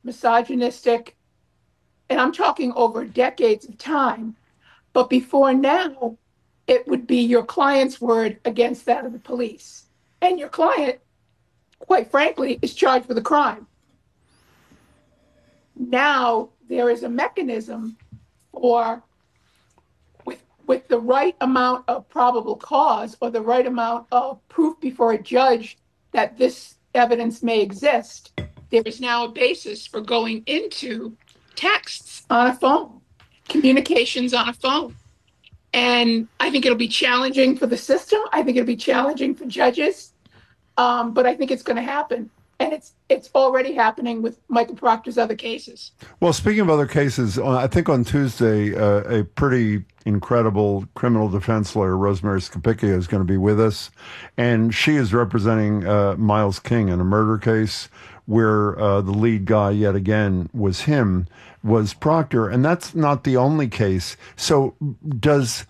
misogynistic, and I'm talking over decades of time. But before now, it would be your client's word against that of the police. And your client, quite frankly, is charged with a crime. Now there is a mechanism for, with the right amount of probable cause or the right amount of proof before a judge that this evidence may exist, there is now a basis for going into texts on a phone, communications on a phone. And I think it'll be challenging for the system. I think it'll be challenging for judges. But I think it's going to happen. And it's already happening with Michael Proctor's other cases. Well, speaking of other cases, I think on Tuesday, a pretty incredible criminal defense lawyer, Rosemary Scapicchia, is going to be with us. And she is representing Miles King in a murder case where the lead guy, yet again, was Proctor. And that's not the only case. So does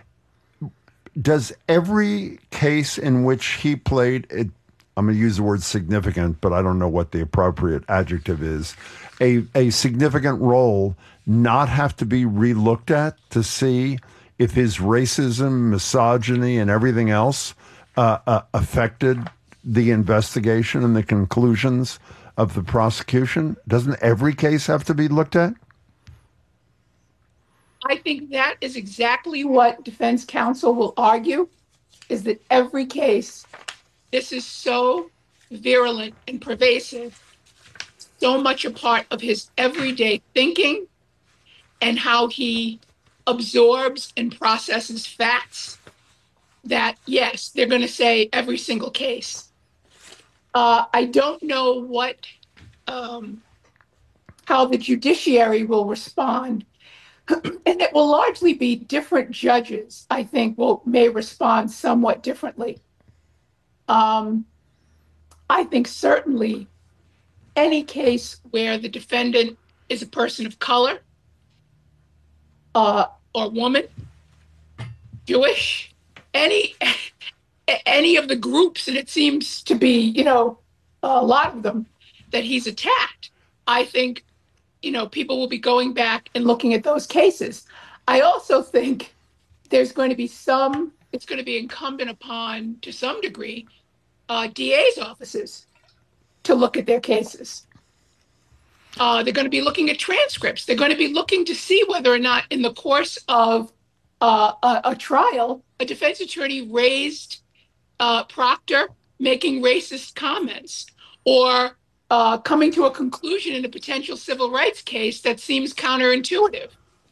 every case in which he played it, I'm going to use the word significant, but I don't know what the appropriate adjective is, a significant role, not have to be relooked at to see if his racism, misogyny, and everything else affected the investigation and the conclusions of the prosecution? Doesn't every case have to be looked at? I think that is exactly what defense counsel will argue, is that every case, this is so virulent and pervasive, so much a part of his everyday thinking and how he absorbs and processes facts, that yes, they're going to say every single case. I don't know how the judiciary will respond. And it will largely be different judges, I think, may respond somewhat differently. I think certainly any case where the defendant is a person of color or woman, Jewish, any of the groups, and it seems to be, a lot of them, that he's attacked, I think, people will be going back and looking at those cases. I also think it's going to be incumbent upon, to some degree, DA's offices to look at their cases. They're going to be looking at transcripts. They're going to be looking to see whether or not in the course of a trial, a defense attorney raised Proctor making racist comments or coming to a conclusion in a potential civil rights case that seems counterintuitive.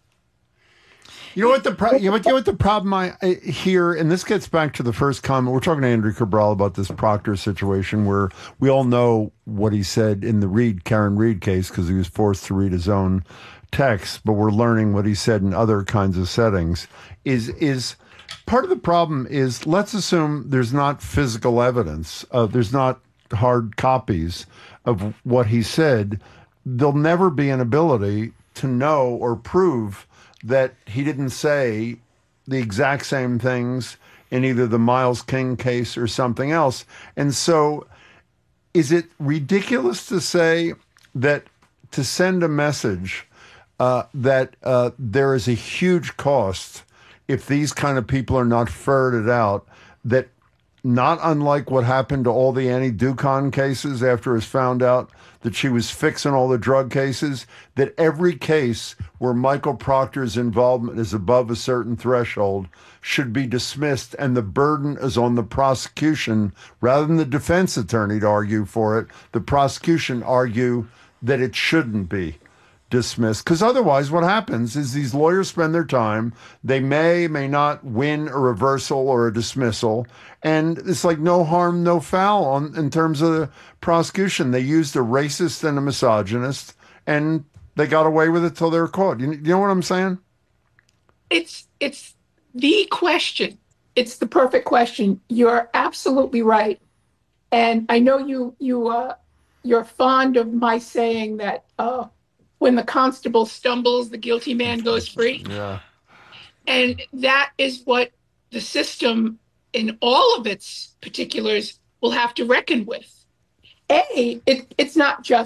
You know what the problem I hear, and this gets back to the first comment. We're talking to Andrew Cabral about this Proctor situation, where we all know what he said in the Karen Reed case because he was forced to read his own text, but we're learning what he said in other kinds of settings. Is part of the problem is, let's assume there's not physical evidence, there's not hard copies of what he said. There'll never be an ability to know or prove that he didn't say the exact same things in either the Miles King case or something else. And so is it ridiculous to say that, to send a message that there is a huge cost if these kind of people are not ferreted out, that not unlike what happened to all the Annie Ducon cases after it was found out that she was fixing all the drug cases, that every case where Michael Proctor's involvement is above a certain threshold should be dismissed, and the burden is on the prosecution rather than the defense attorney to argue for it. The prosecution argue that it shouldn't be dismissed, because otherwise what happens is these lawyers spend their time, they may not win a reversal or a dismissal, and it's like no harm, no foul in terms of the prosecution. They used a racist and a misogynist, and they got away with it till they were caught. You know what I'm saying? It's the question. It's the perfect question. You're absolutely right. And I know you're fond of my saying that when the constable stumbles, the guilty man goes free. Yeah. And that is what the system in all of its particulars will have to reckon with. It's not just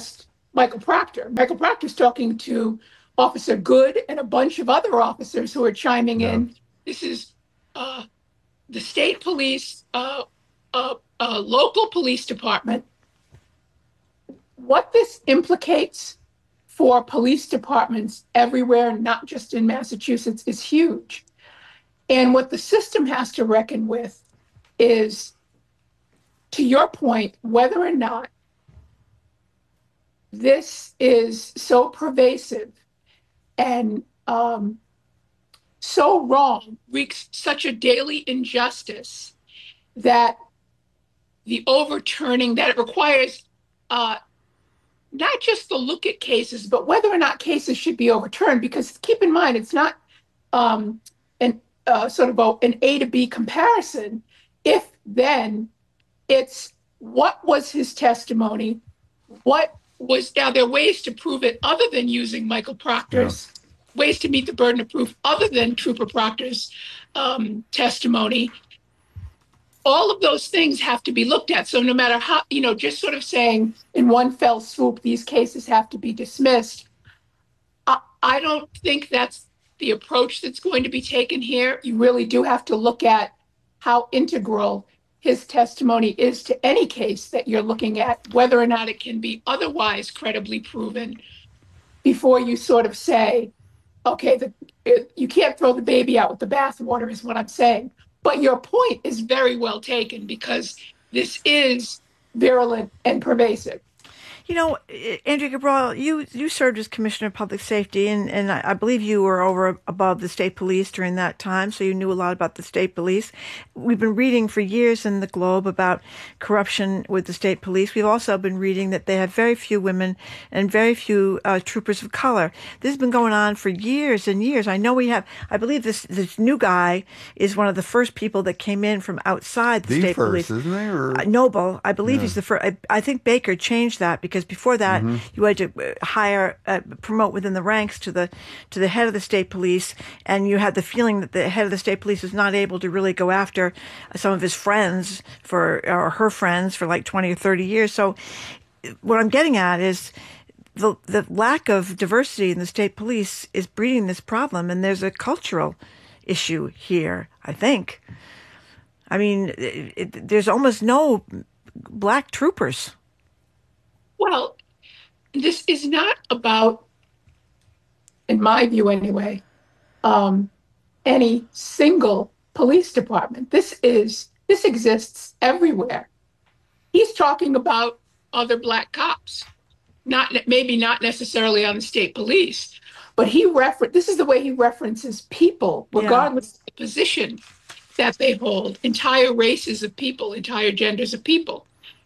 Michael Proctor. Michael Proctor's talking to Officer Good and a bunch of other officers who are chiming Yeah. in. This is uh, the state police, local police department. What this implicates for police departments everywhere, not just in Massachusetts, is huge. And what the system has to reckon with is, to your point, whether or not this is so pervasive and so wrong, wreaks such a daily injustice that the overturning that it requires not just the look at cases, but whether or not cases should be overturned. Because keep in mind, it's not an sort of an A to B comparison. If then it's what was his testimony, what was now there are ways to prove it other than using Michael Proctor's ways to meet the burden of proof other than Trooper Proctor's testimony. All of those things have to be looked at. So no matter how, just sort of saying in one fell swoop, these cases have to be dismissed. I don't think that's the approach that's going to be taken here. You really do have to look at how integral his testimony is to any case that you're looking at, whether or not it can be otherwise credibly proven before you sort of say, okay, you can't throw the baby out with the bathwater is what I'm saying. But your point is very well taken because this is virulent and pervasive. You know, Andrea Cabral, you served as Commissioner of Public Safety, and I believe you were over above the state police during that time, so you knew a lot about the state police. We've been reading for years in the Globe about corruption with the state police. We've also been reading that they have very few women and very few troopers of color. This has been going on for years and years. I know I believe this new guy is one of the first people that came in from outside the state police. Isn't he? Or? Noble, I believe he's the first. I think Baker changed that because before that, you had to promote within the ranks to the head of the state police, and you had the feeling that the head of the state police was not able to really go after some of his friends or her friends for like 20 or 30 years. So what I'm getting at is the lack of diversity in the state police is breeding this problem, and there's a cultural issue here, I think. I mean, there's almost no black troopers. Well, this is not about, in my view anyway, any single police department. This exists everywhere. He's talking about other black cops, maybe not necessarily on the state police, but this is the way he references people, regardless of the position that they hold, entire races of people, entire genders of people.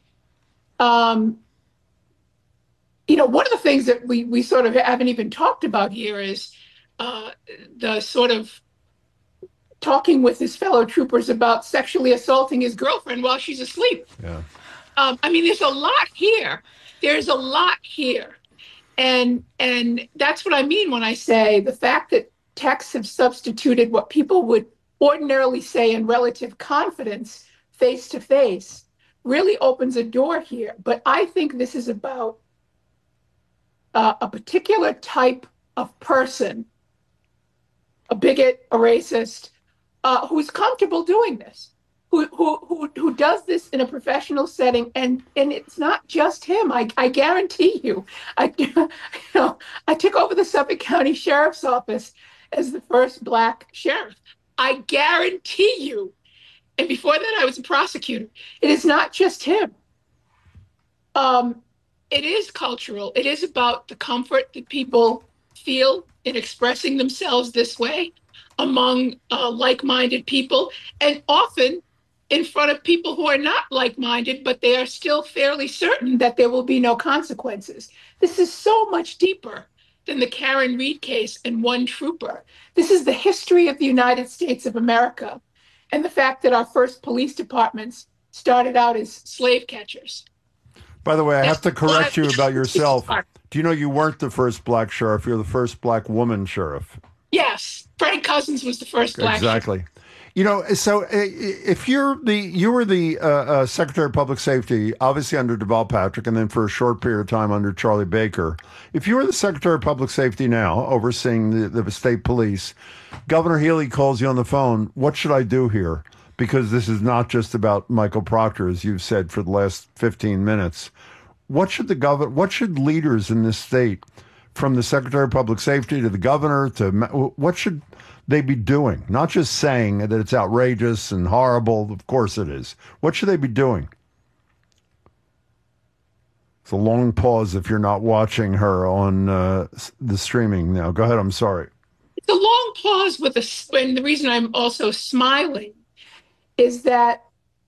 One of the things that we sort of haven't even talked about here is the sort of talking with his fellow troopers about sexually assaulting his girlfriend while she's asleep. Yeah. I mean, there's a lot here. There's a lot here. And that's what I mean when I say the fact that texts have substituted what people would ordinarily say in relative confidence face to face really opens a door here. But I think this is about a particular type of person, a bigot, a racist, who's comfortable doing this, who does this in a professional setting, and it's not just him. I guarantee you. I took over the Suffolk County Sheriff's Office as the first Black sheriff. I guarantee you. And before that, I was a prosecutor. It is not just him. It is cultural. It is about the comfort that people feel in expressing themselves this way among like-minded people, and often in front of people who are not like-minded, but they are still fairly certain that there will be no consequences. This is so much deeper than the Karen Reed case and one trooper. This is the history of the United States of America and the fact that our first police departments started out as slave catchers. By the way, I have to correct you about yourself. Do you know you weren't the first Black sheriff? You're the first Black woman sheriff. Yes. Frank Cousins was the first Black Exactly. sheriff. So if you were the Secretary of Public Safety, obviously under Deval Patrick, and then for a short period of time under Charlie Baker. If you were the Secretary of Public Safety now, overseeing the state police, Governor Healy calls you on the phone. What should I do here? Because this is not just about Michael Proctor, as you've said for the last 15 minutes. What should leaders in this state, from the Secretary of Public Safety to the governor, what should they be doing? Not just saying that it's outrageous and horrible. Of course it is. What should they be doing? It's a long pause if you're not watching her on the streaming now. Go ahead. I'm sorry. It's a long pause and the reason I'm also smiling is that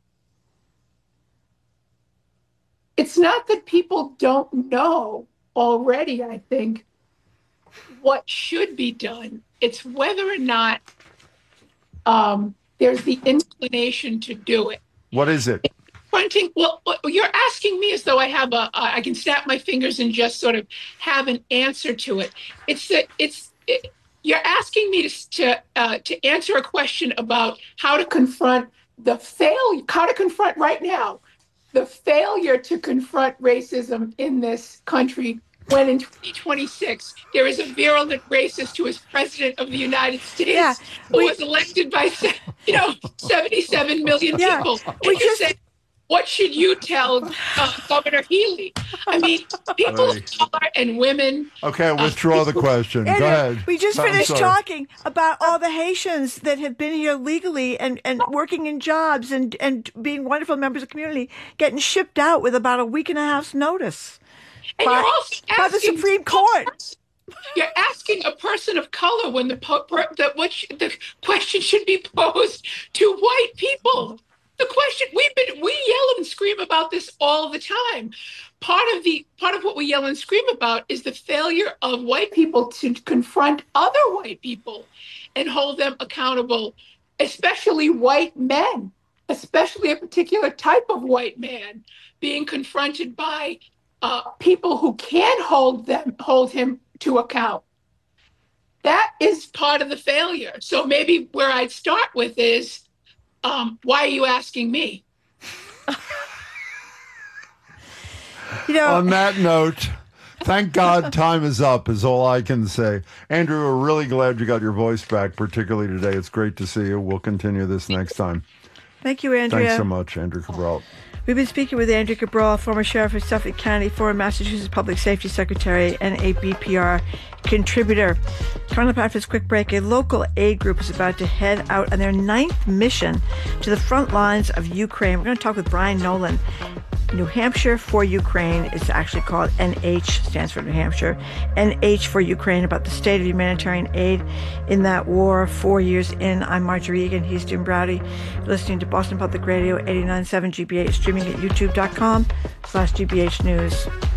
it's not that people don't know already, I think, what should be done. It's whether or not there's the inclination to do it. What is it? Well, you're asking me as though I can snap my fingers and just sort of have an answer to it. You're asking me to answer a question about how to confront right now the failure to confront racism in this country, when in 2026 there is a virulent racist who is president of the United States, who was elected by 77 million people. What should you tell Governor Healy? I mean, people of color and women. Okay, withdraw the question. Go ahead. We just finished talking about all the Haitians that have been here legally and working in jobs and being wonderful members of the community, getting shipped out with about a week and a half's notice. And you're also asking by the Supreme Court. You're asking a person of color when the question should be posed to white people. The question we yell and scream about this all the time. Part of what we yell and scream about is the failure of white people to confront other white people and hold them accountable, especially white men, especially a particular type of white man being confronted by people who can hold him to account. That is part of the failure. So maybe where I'd start with is, why are you asking me? On that note, thank God time is up, is all I can say. Andrew, we're really glad you got your voice back, particularly today. It's great to see you. We'll continue this next time. Thank you, Andrea. Thanks so much, Andrew Cabral. We've been speaking with Andrea Cabral, former sheriff of Suffolk County, former Massachusetts Public Safety Secretary, and a BPR contributor. Coming up after this quick break, a local aid group is about to head out on their 9th mission to the front lines of Ukraine. We're going to talk with Brian Nolan. New Hampshire for Ukraine is actually called NH, stands for New Hampshire. NH for Ukraine, about the state of humanitarian aid in that war 4 years in. I'm Marjorie Egan. He's Jim Browdy. You're listening to Boston Public Radio 89.7 GBH, streaming at youtube.com/GBH News.